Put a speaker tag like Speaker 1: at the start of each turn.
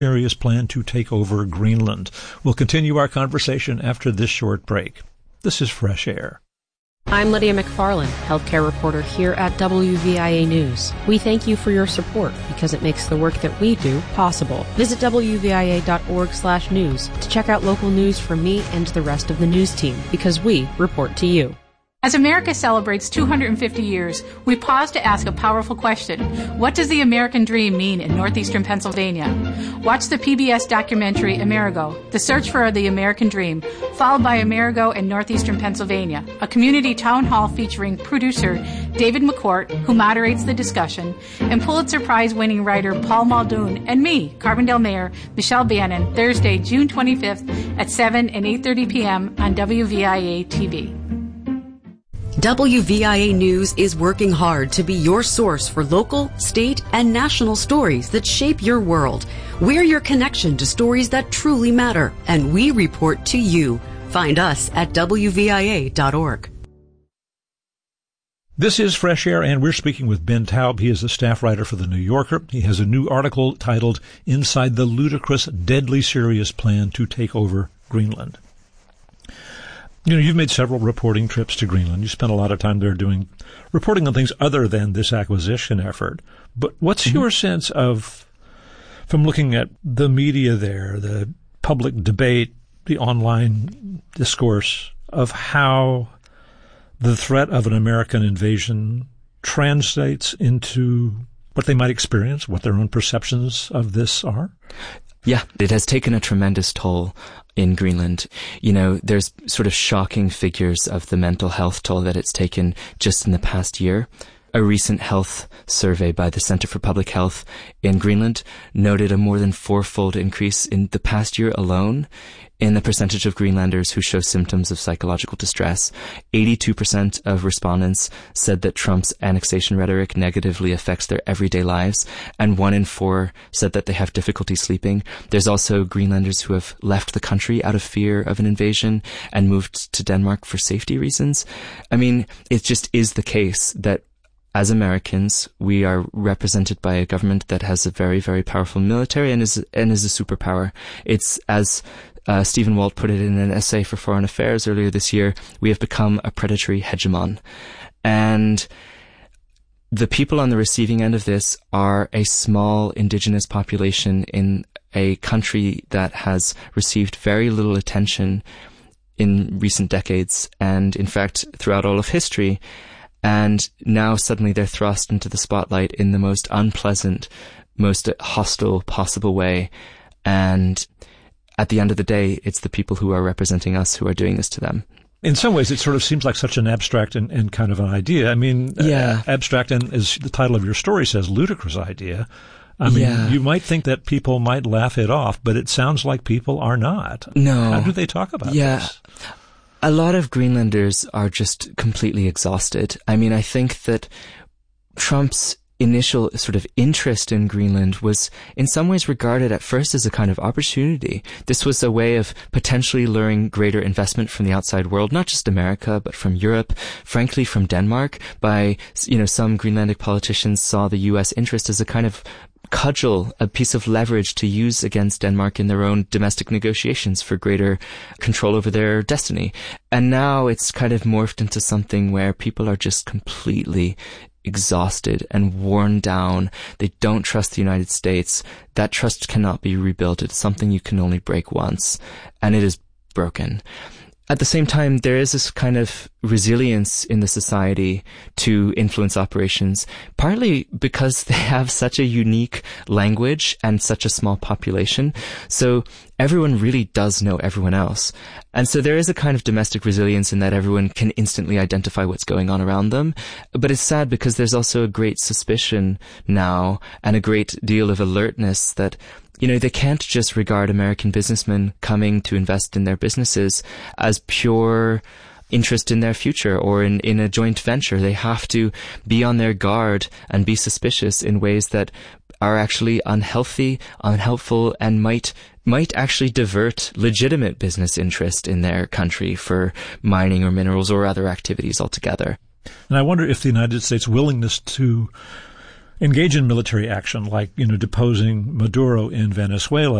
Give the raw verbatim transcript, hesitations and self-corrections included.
Speaker 1: Serious plan to take over Greenland. We'll continue our conversation after this short break. This is Fresh Air.
Speaker 2: I'm Lydia McFarland, healthcare reporter here at W V I A News. We thank you for your support because it makes the work that we do possible. Visit W V I A dot org slash news to check out local news from me and the rest of the news team because we report to you.
Speaker 3: As America celebrates two hundred fifty years, we pause to ask a powerful question. What does the American dream mean in northeastern Pennsylvania? Watch the P B S documentary Amerigo, The Search for the American Dream, followed by Amerigo in northeastern Pennsylvania, a community town hall featuring producer David McCourt, who moderates the discussion, and Pulitzer Prize-winning writer Paul Muldoon, and me, Carbondale Mayor Michelle Bannon, Thursday, June twenty-fifth at seven and eight thirty p.m. on W V I A T V.
Speaker 4: W V I A News is working hard to be your source for local, state, and national stories that shape your world. We're your connection to stories that truly matter, and we report to you. Find us at W V I A dot org.
Speaker 1: This is Fresh Air, and we're speaking with Ben Taub. He is a staff writer for The New Yorker. He has a new article titled Inside the Ludicrous, Deadly Serious Plan to Take Over Greenland. You know, you've made several reporting trips to Greenland. You spent a lot of time there doing reporting on things other than this acquisition effort. But what's mm-hmm. your sense of, from looking at the media there, the public debate, the online discourse, of how the threat of an American invasion translates into what they might experience, what their own perceptions of this are?
Speaker 5: Yeah, it has taken a tremendous toll in Greenland. You know, there's sort of shocking figures of the mental health toll that it's taken just in the past year. A recent health survey by the Center for Public Health in Greenland noted a more than fourfold increase in the past year alone in the percentage of Greenlanders who show symptoms of psychological distress. eighty-two percent of respondents said that Trump's annexation rhetoric negatively affects their everyday lives, and one in four said that they have difficulty sleeping. There's also Greenlanders who have left the country out of fear of an invasion and moved to Denmark for safety reasons. I mean, it just is the case that as Americans, we are represented by a government that has a very, very powerful military and is and is a superpower. It's, as uh, Stephen Walt put it in an essay for Foreign Affairs earlier this year, we have become a predatory hegemon. And the people on the receiving end of this are a small indigenous population in a country that has received very little attention in recent decades, and in fact, throughout all of history. And now suddenly they're thrust into the spotlight in the most unpleasant, most hostile possible way. And at the end of the day, it's the people who are representing us who are doing this to them.
Speaker 1: In some ways, it sort of seems like such an abstract and, and kind of an idea. I mean,
Speaker 5: yeah.
Speaker 1: uh, abstract and, as the title of your story says, ludicrous idea. I mean,
Speaker 5: yeah.
Speaker 1: you might think that people might laugh it off, but it sounds like people are not.
Speaker 5: No.
Speaker 1: How do they talk about
Speaker 5: yeah.
Speaker 1: this?
Speaker 5: A lot of Greenlanders are just completely exhausted. I mean, I think that Trump's initial sort of interest in Greenland was in some ways regarded at first as a kind of opportunity. This was a way of potentially luring greater investment from the outside world, not just America, but from Europe, frankly from Denmark. By, you know, some Greenlandic politicians saw the U S interest as a kind of cudgel, a piece of leverage to use against Denmark in their own domestic negotiations for greater control over their destiny. And now it's kind of morphed into something where people are just completely exhausted and worn down. They don't trust the United States. That trust cannot be rebuilt. It's something you can only break once, and it is broken. At the same time, there is this kind of resilience in the society to influence operations, partly because they have such a unique language and such a small population. So everyone really does know everyone else. And so there is a kind of domestic resilience in that everyone can instantly identify what's going on around them. But it's sad because there's also a great suspicion now and a great deal of alertness that, you know, they can't just regard American businessmen coming to invest in their businesses as pure interest in their future or in, in a joint venture. They have to be on their guard and be suspicious in ways that are actually unhealthy, unhelpful, and might might actually divert legitimate business interest in their country for mining or minerals or other activities altogether.
Speaker 1: And I wonder if the United States' willingness to engage in military action, like, you know, deposing Maduro in Venezuela,